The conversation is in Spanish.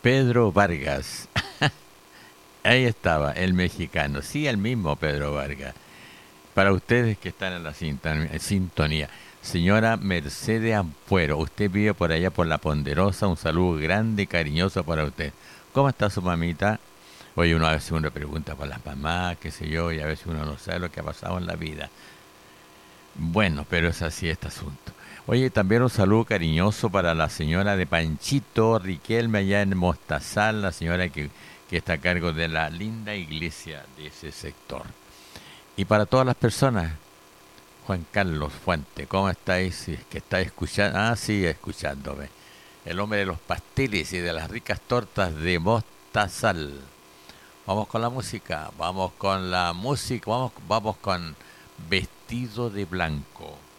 Pedro Vargas. Ahí estaba, el mexicano. Sí, el mismo Pedro Vargas. Para ustedes que están en la sintonía. Señora Mercedes Ampuero, usted vive por allá por La Ponderosa. Un saludo grande y cariñoso para usted. ¿Cómo está su mamita? Oye, a veces uno pregunta por las mamás, qué sé yo, y a veces uno no sabe lo que ha pasado en la vida. Bueno, pero es así este asunto. Oye, también un saludo cariñoso para la señora de Panchito Riquelme allá en Mostazal, la señora que está a cargo de la linda iglesia de ese sector. Y para todas las personas, Juan Carlos Fuente, ¿cómo estáis? Si es que estáis escuchando, sí, escuchándome. El hombre de los pasteles y de las ricas tortas de Mostazal. Vamos con la música, vamos con la música, vamos con Vestido de Blanco.